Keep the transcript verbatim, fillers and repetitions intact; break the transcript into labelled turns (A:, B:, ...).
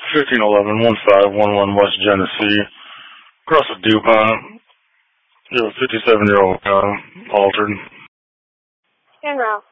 A: fifteen eleven, one five one one West Genesee, across the DuPont. You have a fifty-seven-year-old guy, altered.
B: General.